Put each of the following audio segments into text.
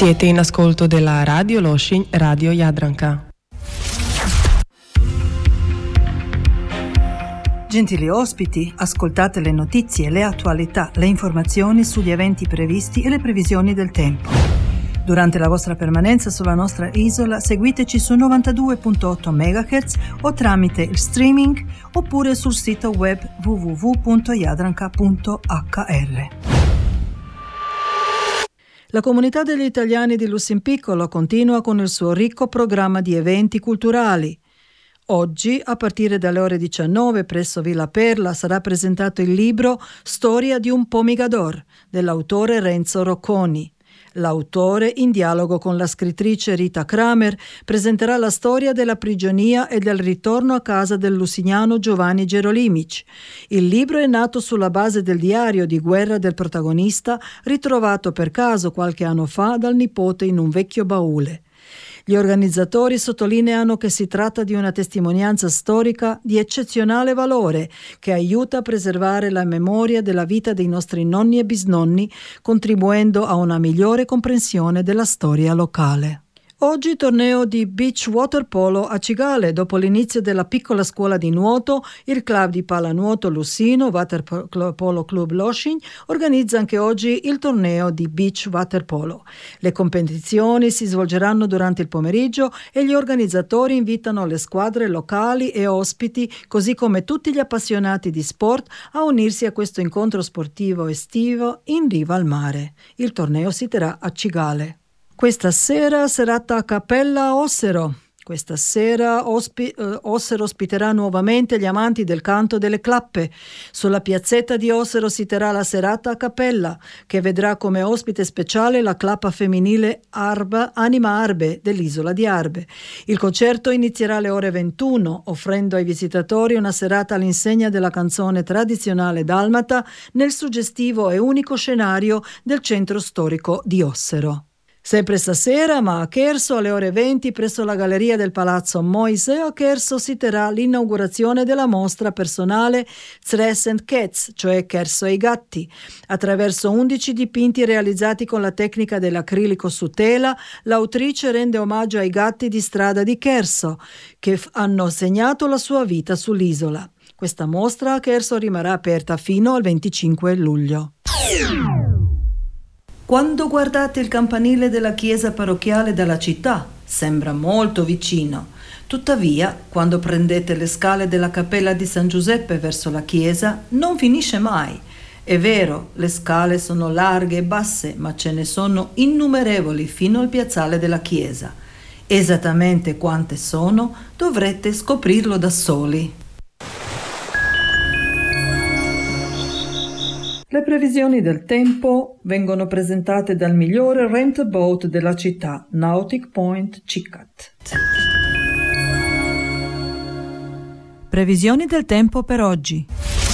Siete in ascolto della Radio Lošinj, Radio Jadranka. Gentili ospiti, ascoltate le notizie, le attualità, le informazioni sugli eventi previsti e le previsioni del tempo. Durante la vostra permanenza sulla nostra isola seguiteci su 92.8 MHz o tramite il streaming oppure sul sito web www.jadranka.hr. La comunità degli italiani di Lussempiccolo continua con il suo ricco programma di eventi culturali. Oggi, a partire dalle ore 19 presso Villa Perla, sarà presentato il libro Storia di un pomigador dell'autore Renzo Rocconi. L'autore, in dialogo con la scrittrice Rita Kramer, presenterà la storia della prigionia e del ritorno a casa del lusignano Giovanni Gerolimic. Il libro è nato sulla base del diario di guerra del protagonista, ritrovato per caso qualche anno fa dal nipote in un vecchio baule. Gli organizzatori sottolineano che si tratta di una testimonianza storica di eccezionale valore che aiuta a preservare la memoria della vita dei nostri nonni e bisnonni, contribuendo a una migliore comprensione della storia locale. Oggi torneo di beach water polo a Cigale. Dopo l'inizio della piccola scuola di nuoto, il club di pallanuoto Lussino, Water Polo Club Lošinj, organizza anche oggi il torneo di beach water polo. Le competizioni si svolgeranno durante il pomeriggio e gli organizzatori invitano le squadre locali e ospiti, così come tutti gli appassionati di sport, a unirsi a questo incontro sportivo estivo in riva al mare. Il torneo si terrà a Cigale. Questa sera serata a Cappella Ossero. Questa sera Ossero ospiterà nuovamente gli amanti del canto delle clappe. Sulla piazzetta di Ossero si terrà la serata a cappella, che vedrà come ospite speciale la clappa femminile Anima Arbe dell'isola di Arbe. Il concerto inizierà alle ore 21, offrendo ai visitatori una serata all'insegna della canzone tradizionale dalmata nel suggestivo e unico scenario del centro storico di Ossero. Sempre stasera, ma a Cherso, alle ore 20, presso la galleria del Palazzo Moise, a Cherso si terrà l'inaugurazione della mostra personale Tres and Cats, cioè Cherso e i gatti. Attraverso 11 dipinti realizzati con la tecnica dell'acrilico su tela, l'autrice rende omaggio ai gatti di strada di Cherso, che hanno segnato la sua vita sull'isola. Questa mostra a Cherso rimarrà aperta fino al 25 luglio. Quando guardate il campanile della chiesa parrocchiale dalla città, sembra molto vicino. Tuttavia, quando prendete le scale della cappella di San Giuseppe verso la chiesa, non finisce mai. È vero, le scale sono larghe e basse, ma ce ne sono innumerevoli fino al piazzale della chiesa. Esattamente quante sono, dovrete scoprirlo da soli. Le previsioni del tempo vengono presentate dal migliore rent boat della città, Nautic Point Cicat. Previsioni del tempo per oggi.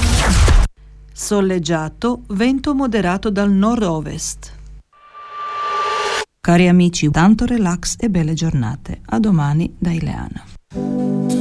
Soleggiato, vento moderato dal nord-ovest. Cari amici, tanto relax e belle giornate. A domani da Ileana.